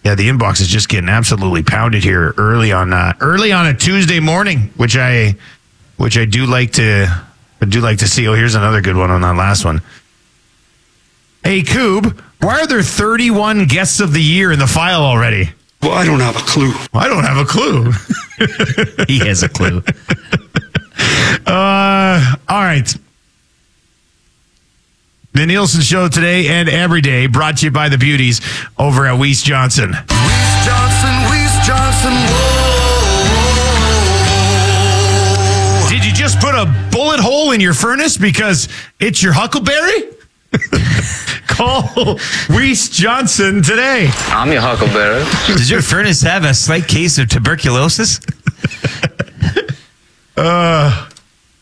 Yeah, the inbox is just getting absolutely pounded here early on a Tuesday morning, which I do like to see. Oh, here's another good one on that last one. Hey, Coob, why are there 31 guests of the year in the file already? Well, I don't have a clue. I don't have a clue. He has a clue. All right. The Nielsen Show today and every day brought to you by the beauties over at Weiss Johnson. Weiss Johnson, whoa. Did you just put a bullet hole in your furnace because it's your Huckleberry? Call Weiss Johnson today. I'm your Huckleberry. Does your furnace have a slight case of tuberculosis?